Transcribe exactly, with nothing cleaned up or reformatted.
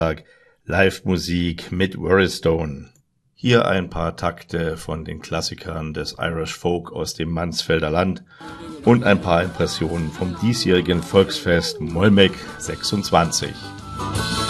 Live-Musik mit Warristone. Hier ein paar Takte von den Klassikern des Irish Folk aus dem Mansfelder Land und ein paar Impressionen vom diesjährigen Volksfest Mollmeck sechsundzwanzig.